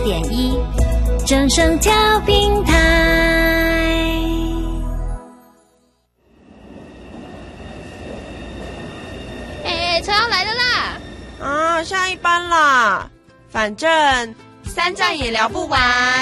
104.1正声调频台。 车要来了啦！ 啊，下一班啦，反正3站也聊不完。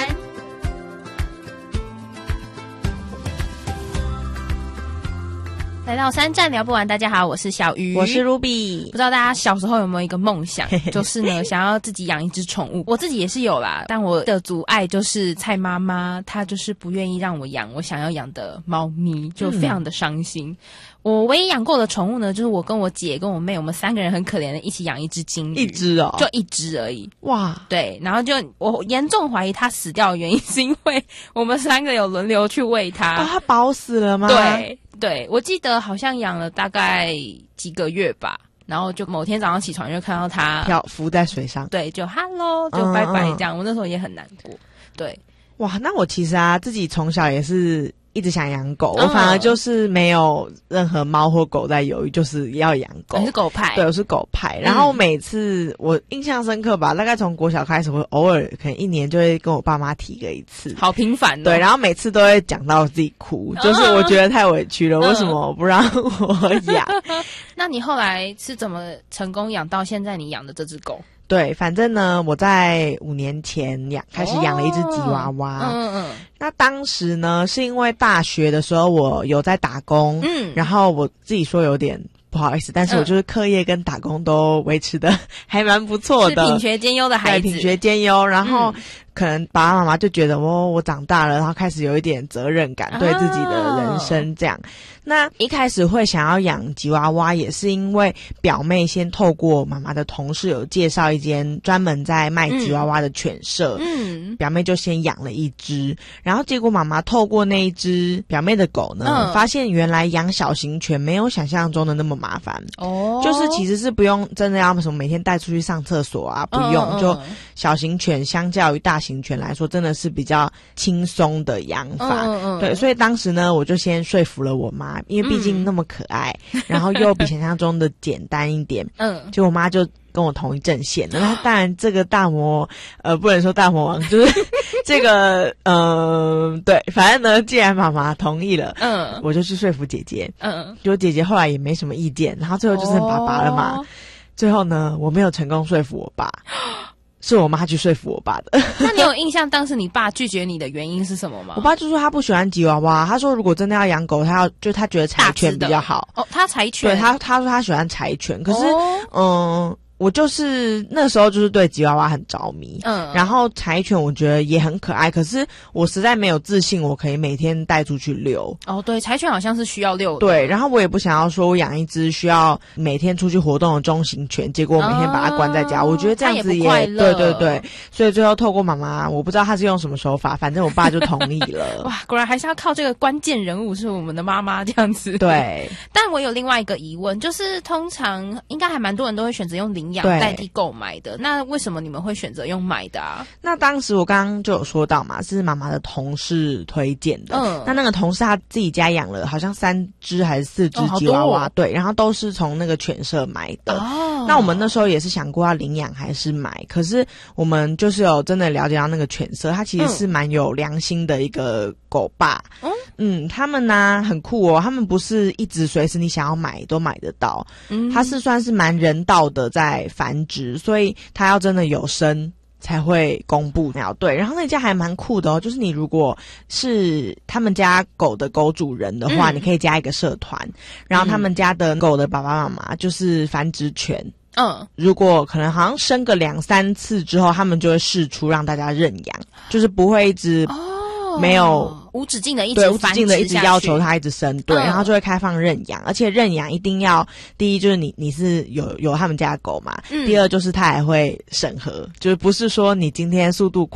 来到3站聊不完，大家好，我是小鱼， 我是 Ruby。 不知道大家小时候有没有一个梦想，就是呢想要自己养一只宠物。我自己也是有啦，但我的阻碍就是蔡妈妈，她就是不愿意让我养我想要养的猫咪，就非常的伤心。我唯一养过的宠物呢，就是我跟我姐跟我妹，我们3个人很可怜的一起养一只金鱼， 一只哦， 就一只而已。 哇， 对，然后就我严重怀疑它死掉的原因是因为我们3个有轮流去喂它。 哦，它饱死了吗？ 对，我记得好像养了大概几个月吧，然后就某天早上起床就看到它浮在水上， 对，就 hello 就拜拜这样。我那时候也很难过。对，哇， 那我其实自己从小也是一直想养狗，我反而就是没有任何猫或狗在犹豫，就是要养狗。 你是狗派？ 对，我是狗派。然后每次我印象深刻吧，大概从国小开始，我偶尔可能1年就会跟我爸妈提个一次， 好频繁哦。 对，然后每次都会讲到自己哭，就是我觉得太委屈了，为什么不让我养？ 那你后来是怎么成功养到现在你养的这只狗？ 对，反正呢，我在5年前开始养了一只吉娃娃。那当时呢，是因为大学的时候我有在打工，然后我自己说有点不好意思，但是我就是课业跟打工都维持的还蛮不错的， 是品学兼优的孩子， 品学兼优。然后可能爸爸妈妈就觉得我长大了，然后开始有一点责任感，对自己的人生这样。那一开始会想要养吉娃娃，也是因为表妹先透过妈妈的同事有介绍一间专门在卖吉娃娃的犬舍，表妹就先养了一只，然后结果妈妈透过那一只表妹的狗呢，发现原来养小型犬没有想象中的那么麻烦哦，就是其实是不用真的要什么每天带出去上厕所啊，不用，就小型犬相较于大型犬来说，真的是比较轻松的养法。对，所以当时呢，我就先说服了我妈，因为毕竟那么可爱，然后又比想象中的简单一点。就我妈就跟我同一阵线了。那当然，这个大魔不能说大魔王，就是这个对，反正呢，既然妈妈同意了，我就去说服姐姐。结果姐姐后来也没什么意见，然后最后就剩爸爸了嘛。最后呢，我没有成功说服我爸。是我妈去说服我爸的。 那你有印象当时你爸拒绝你的原因是什么吗？ 我爸就说他不喜欢吉娃娃，他说如果真的要养狗，他觉得柴犬比较好。 哦，他柴犬。 对，他说他喜欢柴犬，可是我就是那时候就是对吉娃娃很着迷，然后柴犬我觉得也很可爱，可是我实在没有自信我可以每天带出去遛。 哦，对，柴犬好像是需要遛的。 对，然后我也不想要说我养一只需要每天出去活动的中型犬，结果我每天把它关在家，我觉得这样子也对，所以最后透过妈妈，我不知道她是用什么手法，反正我爸就同意了。 哇，果然还是要靠这个关键人物是我们的妈妈这样子。 对， 但我有另外一个疑问，就是通常应该还蛮多人都会选择用领养代替购买的，那为什么你们会选择用买的啊？ 那当时我刚刚就有说到嘛，是妈妈的同事推荐的。那个同事他自己家养了好像3只还是4只吉娃娃，对，然后都是从那个犬舍买的。那我们那时候也是想过要领养还是买，可是我们就是有真的了解到那个犬舍，它其实是蛮有良心的一个狗爸。他们呢很酷哦，他们不是一直随时你想要买都买得到，它是算是蛮人道的在繁殖，所以它要真的有生才会公布。对，然后那家还蛮酷的哦，就是你如果是他们家狗的狗主人的话，你可以加一个社团，然后他们家的狗的爸爸妈妈就是繁殖犬。如果可能好像生个2-3次之后，他们就会释出让大家认养，就是不会一直没有无止境的一直要求他一直生，对，然后就会开放认养，而且认养一定要第一就是你是有他们家的狗嘛，第二就是他还会审核，就是不是说你今天速度